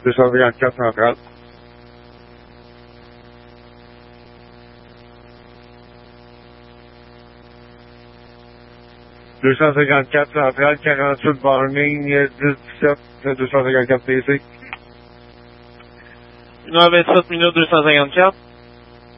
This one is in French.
254 centrale. 254 centrale, 48 warning, 10-17, 254 PC. 1h27 minutes 254.